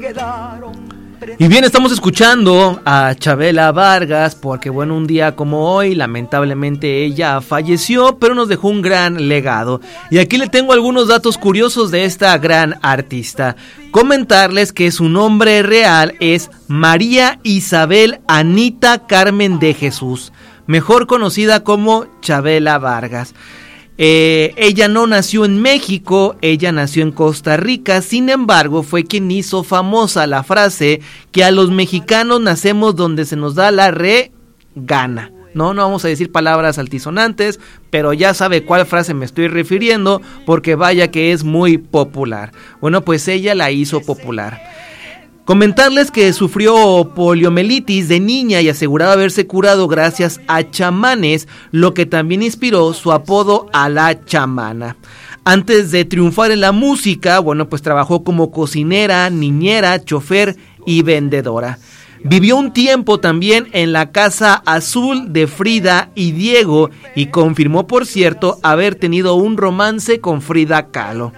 Y bien, estamos escuchando a Chabela Vargas porque, bueno, un día como hoy, lamentablemente ella falleció, pero nos dejó un gran legado. Y aquí le tengo algunos datos curiosos de esta gran artista. Comentarles que su nombre real es María Isabel Anita Carmen de Jesús, mejor conocida como Chabela Vargas. Ella no nació en México, ella nació en Costa Rica. Sin embargo, fue quien hizo famosa la frase que a los mexicanos nacemos donde se nos da la gana. No vamos a decir palabras altisonantes, pero ya sabe cuál frase me estoy refiriendo, porque vaya que es muy popular. Bueno, pues ella la hizo popular. Comentarles que sufrió poliomielitis de niña y aseguraba haberse curado gracias a chamanes, lo que también inspiró su apodo a la chamana. Antes de triunfar en la música, bueno, pues trabajó como cocinera, niñera, chofer y vendedora. Vivió un tiempo también en la Casa Azul de Frida y Diego y confirmó, por cierto, haber tenido un romance con Frida Kahlo.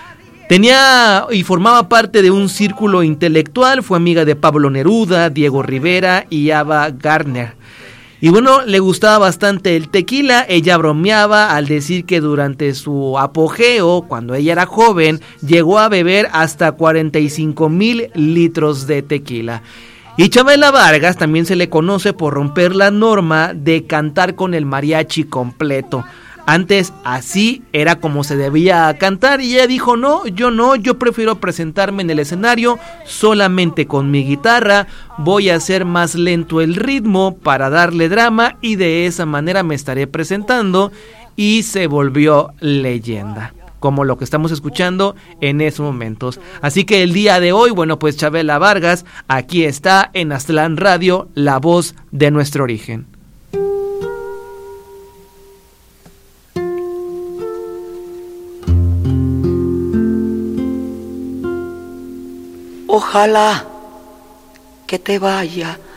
Tenía y formaba parte de un círculo intelectual, fue amiga de Pablo Neruda, Diego Rivera y Ava Gardner. Y bueno, le gustaba bastante el tequila. Ella bromeaba al decir que durante su apogeo, cuando ella era joven, llegó a beber hasta 45,000 litros de tequila. Y Chabela Vargas también se le conoce por romper la norma de cantar con el mariachi completo. Antes así era como se debía cantar y ella dijo yo prefiero presentarme en el escenario solamente con mi guitarra, voy a hacer más lento el ritmo para darle drama y de esa manera me estaré presentando, y se volvió leyenda, como lo que estamos escuchando en esos momentos. Así que el día de hoy, bueno, pues Chabela Vargas aquí está en Aztlán Radio, la voz de nuestro origen. Ojalá que te vaya